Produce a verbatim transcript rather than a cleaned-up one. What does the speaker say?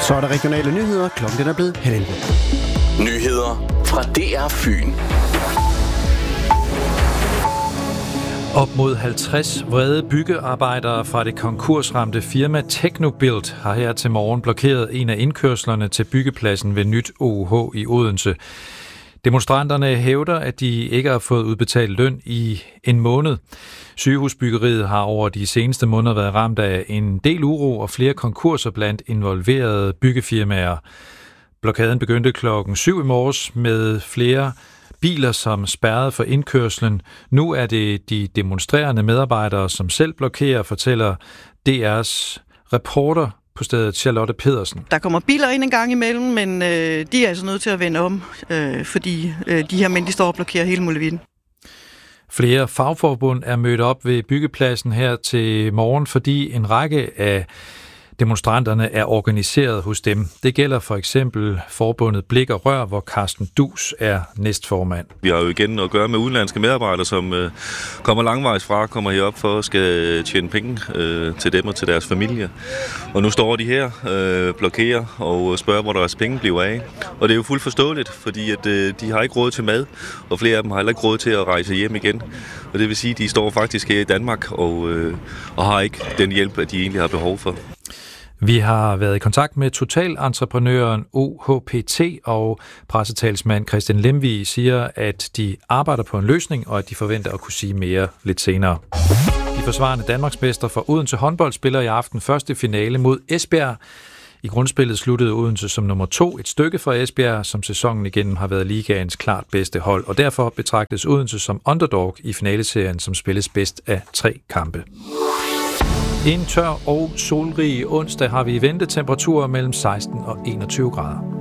Så er der regionale nyheder. Klokken er blevet halv elleve. Nyheder fra D R Fyn. Op mod halvtreds vrede byggearbejdere fra det konkursramte firma Technobuild har her til morgen blokeret en af indkørslerne til byggepladsen ved Nyt O U H i Odense. Demonstranterne hævder, at de ikke har fået udbetalt løn i en måned. Sygehusbyggeriet har over de seneste måneder været ramt af en del uro og flere konkurser blandt involverede byggefirmaer. Blokaden begyndte klokken syv i morges med flere biler, som spærrede for indkørslen. Nu er det de demonstrerende medarbejdere, som selv blokerer, fortæller D R's reporter på stedet Charlotte Pedersen. Der kommer biler ind en gang imellem, men øh, de er altså nødt til at vende om, øh, fordi øh, de her mænd, de står og blokerer hele muligheden. Flere fagforbund er mødt op ved byggepladsen her til morgen, fordi en række af demonstranterne er organiseret hos dem. Det gælder for eksempel forbundet Blik og Rør, hvor Carsten Dus er næstformand. Vi har jo igen at gøre med udenlandske medarbejdere, som øh, kommer langvejs fra, kommer herop for at skal tjene penge øh, til dem og til deres familie. Og nu står de her, øh, blokerer og spørger, hvor deres penge bliver af. Og det er jo fuldt forståeligt, fordi at, øh, de har ikke råd til mad, og flere af dem har heller ikke råd til at rejse hjem igen. Og det vil sige, at de står faktisk her i Danmark og, øh, og har ikke den hjælp, at de egentlig har behov for. Vi har været i kontakt med totalentreprenøren O H P T, og pressetalsmand Christian Lemvig siger, at de arbejder på en løsning, og at de forventer at kunne sige mere lidt senere. De forsvarende Danmarksmester for Odense håndbold spiller i aften første finale mod Esbjerg. I grundspillet sluttede Odense som nummer to, et stykke fra Esbjerg, som sæsonen igennem har været ligaens klart bedste hold, og derfor betragtes Odense som underdog i finaleserien, som spilles bedst af tre kampe. En tør og solrig onsdag har vi ventetemperaturer mellem seksten og enogtyve grader.